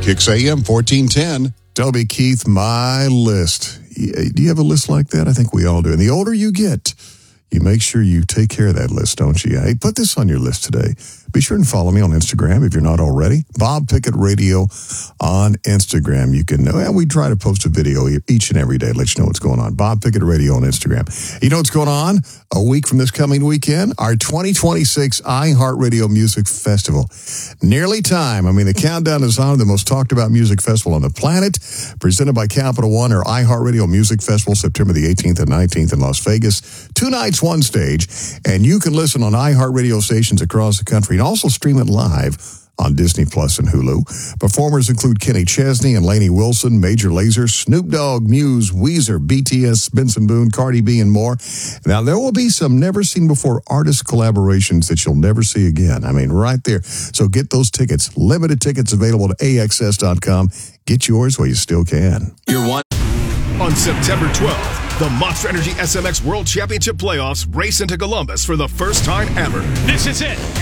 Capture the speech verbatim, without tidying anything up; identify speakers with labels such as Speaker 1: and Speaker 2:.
Speaker 1: Kicks A M fourteen ten.
Speaker 2: Toby Keith, my list. Do you have a list like that? I think we all do. And the older you get, you make sure you take care of that list, don't you? Hey, put this on your list today. Be sure and follow me on Instagram if you're not already. Bob Pickett Radio on Instagram. You can know, and we try to post a video each and every day, let you know what's going on. Bob Pickett Radio on Instagram. You know what's going on? A week from this coming weekend, our twenty twenty-six iHeartRadio Music Festival. Nearly time. I mean, the countdown is on, the most talked about music festival on the planet. Presented by Capital One, our iHeartRadio Music Festival, September the eighteenth and nineteenth in Las Vegas. Two nights, one stage. And you can listen on iHeartRadio stations across the country and also stream it live on Disney Plus and Hulu. Performers include Kenny Chesney and Lainey Wilson, Major Lazer, Snoop Dogg, Muse, Weezer, B T S, Benson Boone, Cardi B, and more. Now, there will be some never-seen-before artist collaborations that you'll never see again. I mean, right there. So get those tickets. Limited tickets available at A X S dot com. Get yours while you still can.
Speaker 3: You're one. On September twelfth, the Monster Energy S M X World Championship Playoffs race into Columbus for the first time ever.
Speaker 4: This is it.